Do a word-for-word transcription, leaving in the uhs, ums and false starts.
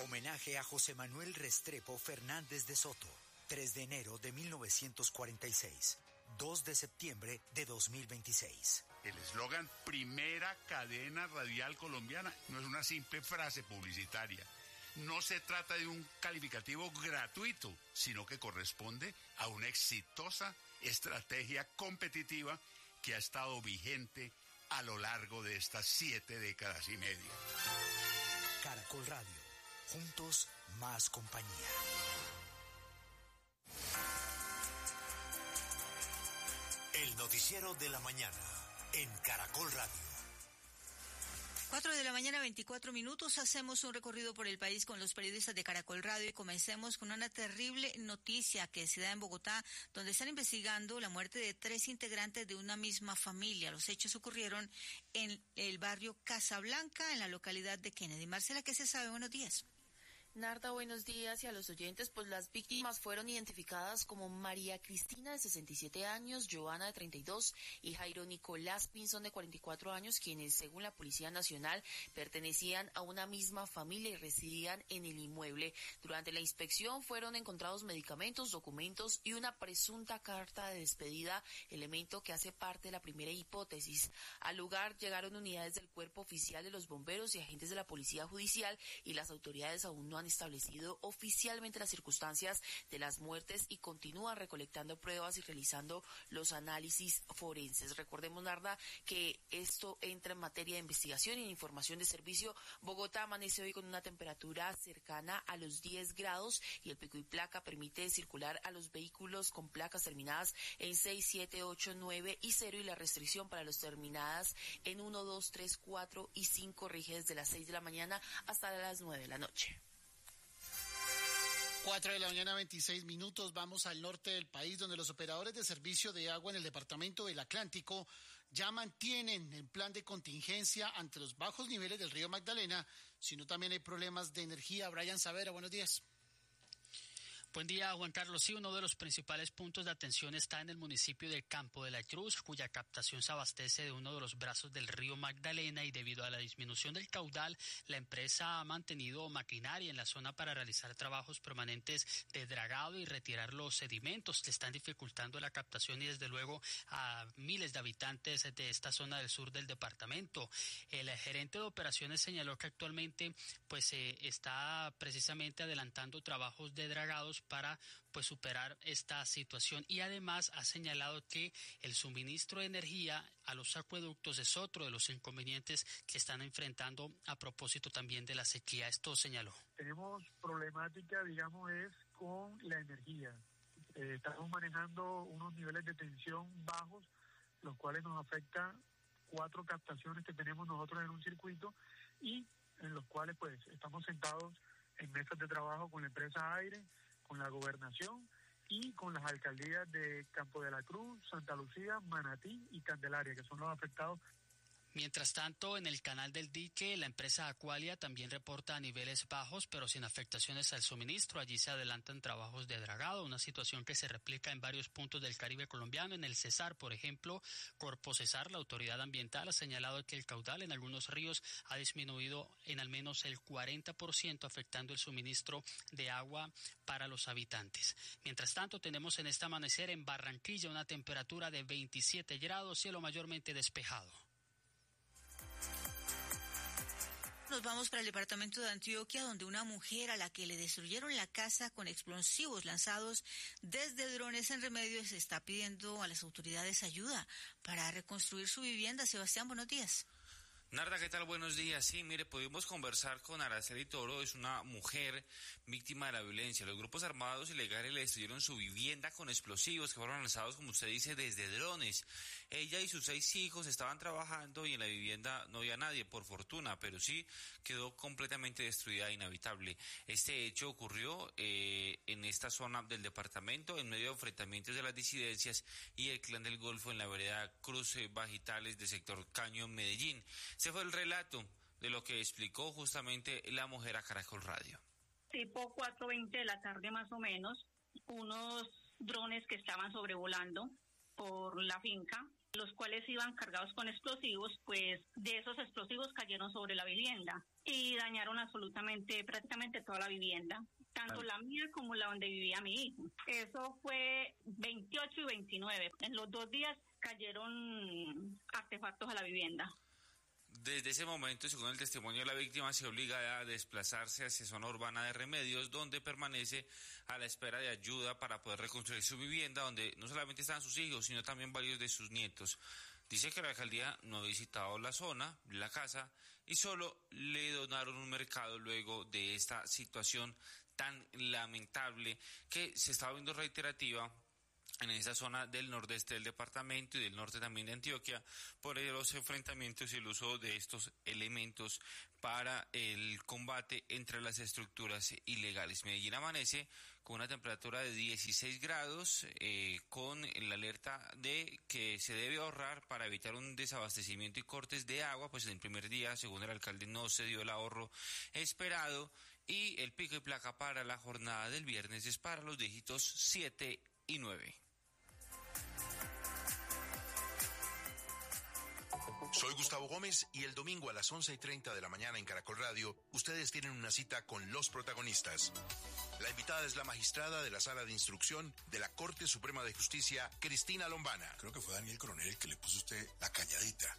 Homenaje a José Manuel Restrepo Fernández de Soto, tres de enero de mil novecientos cuarenta y seis, dos de septiembre de dos mil veintiséis. El eslogan Primera Cadena Radial Colombiana no es una simple frase publicitaria. No se trata de un calificativo gratuito, sino que corresponde a una exitosa estrategia competitiva que ha estado vigente a lo largo de estas siete décadas y media. Caracol Radio, juntos más compañía. El noticiero de la mañana en Caracol Radio. Cuatro de la mañana, veinticuatro minutos. Hacemos un recorrido por el país con los periodistas de Caracol Radio y comencemos con una terrible noticia que se da en Bogotá, donde están investigando la muerte de tres integrantes de una misma familia. Los hechos ocurrieron en el barrio Casablanca, en la localidad de Kennedy. Marcela, ¿qué se sabe? Buenos días. Narda, buenos días y a los oyentes. Pues las víctimas fueron identificadas como María Cristina, de sesenta y siete años, Joana, de treinta y dos, y Jairo Nicolás Pinzón, de cuarenta y cuatro años, quienes, según la Policía Nacional, pertenecían a una misma familia y residían en el inmueble. Durante la inspección fueron encontrados medicamentos, documentos y una presunta carta de despedida, elemento que hace parte de la primera hipótesis. Al lugar llegaron unidades del Cuerpo Oficial de los Bomberos y agentes de la Policía Judicial, y las autoridades aún no han establecido oficialmente las circunstancias de las muertes y continúan recolectando pruebas y realizando los análisis forenses. Recordemos, Narda, que esto entra en materia de investigación y de información de servicio. Bogotá amanece hoy con una temperatura cercana a los diez grados y el pico y placa permite circular a los vehículos con placas terminadas en seis, siete, ocho, nueve y cero, y la restricción para los terminadas en uno, dos, tres, cuatro y cinco rige desde las seis de la mañana hasta las nueve de la noche. Cuatro de la mañana, veintiséis minutos. Vamos al norte del país, donde los operadores de servicio de agua en el departamento del Atlántico ya mantienen el plan de contingencia ante los bajos niveles del río Magdalena, sino también hay problemas de energía. Brian Savera, buenos días. Buen día, Juan Carlos. Sí, uno de los principales puntos de atención está en el municipio de Campo de la Cruz, cuya captación se abastece de uno de los brazos del río Magdalena, y debido a la disminución del caudal, la empresa ha mantenido maquinaria en la zona para realizar trabajos permanentes de dragado y retirar los sedimentos. Le están dificultando la captación y desde luego a miles de habitantes de esta zona del sur del departamento. El gerente de operaciones señaló que actualmente pues se eh, está precisamente adelantando trabajos de dragados para pues superar esta situación, y además ha señalado que el suministro de energía a los acueductos es otro de los inconvenientes que están enfrentando a propósito también de la sequía. Esto señaló. Tenemos problemática, digamos, es con la energía. Eh, estamos manejando unos niveles de tensión bajos, los cuales nos afectan cuatro captaciones que tenemos nosotros en un circuito, y en los cuales pues estamos sentados en mesas de trabajo con la empresa Aire, con la gobernación y con las alcaldías de Campo de la Cruz, Santa Lucía, Manatí y Candelaria, que son los afectados. Mientras tanto, en el canal del dique, la empresa Aqualia también reporta niveles bajos, pero sin afectaciones al suministro. Allí se adelantan trabajos de dragado, una situación que se replica en varios puntos del Caribe colombiano. En el Cesar, por ejemplo, Corpo Cesar, la autoridad ambiental, ha señalado que el caudal en algunos ríos ha disminuido en al menos el cuarenta por ciento, afectando el suministro de agua para los habitantes. Mientras tanto, tenemos en este amanecer en Barranquilla una temperatura de veintisiete grados, cielo mayormente despejado. Nos vamos para el departamento de Antioquia, donde una mujer a la que le destruyeron la casa con explosivos lanzados desde drones en Remedios está pidiendo a las autoridades ayuda para reconstruir su vivienda. Sebastián, buenos días. Narda, ¿qué tal? Buenos días. Sí, mire, pudimos conversar con Araceli Toro, es una mujer víctima de la violencia. Los grupos armados ilegales le destruyeron su vivienda con explosivos que fueron lanzados, como usted dice, desde drones. Ella y sus seis hijos estaban trabajando y en la vivienda no había nadie, por fortuna, pero sí quedó completamente destruida e inhabitable. Este hecho ocurrió eh, en esta zona del departamento, en medio de enfrentamientos de las disidencias y el Clan del Golfo en la vereda Cruz Bajitales del sector Caño, Medellín. Ese fue el relato de lo que explicó justamente la mujer a Caracol Radio. Tipo cuatro veinte de la tarde más o menos, unos drones que estaban sobrevolando por la finca los cuales iban cargados con explosivos, pues de esos explosivos cayeron sobre la vivienda y dañaron absolutamente, prácticamente toda la vivienda, tanto la mía como la donde vivía mi hijo. Eso fue veintiocho y veintinueve. En los dos días cayeron artefactos a la vivienda. Desde ese momento, según el testimonio de la víctima, se obliga a desplazarse hacia zona urbana de Remedios, donde permanece a la espera de ayuda para poder reconstruir su vivienda, donde no solamente están sus hijos, sino también varios de sus nietos. Dice que la alcaldía no ha visitado la zona, la casa, y solo le donaron un mercado luego de esta situación tan lamentable que se estaba viendo reiterativa en esa zona del nordeste del departamento y del norte también de Antioquia, por los enfrentamientos y el uso de estos elementos para el combate entre las estructuras ilegales. Medellín amanece con una temperatura de dieciséis grados, eh, con la alerta de que se debe ahorrar para evitar un desabastecimiento y cortes de agua, pues en el primer día, según el alcalde, no se dio el ahorro esperado, y el pico y placa para la jornada del viernes es para los dígitos siete y nueve. Soy Gustavo Gómez y el domingo a las once y treinta de la mañana en Caracol Radio, ustedes tienen una cita con los protagonistas. La invitada es la magistrada de la Sala de Instrucción de la Corte Suprema de Justicia, Cristina Lombana. Creo que fue Daniel Coronel el que le puso usted la calladita.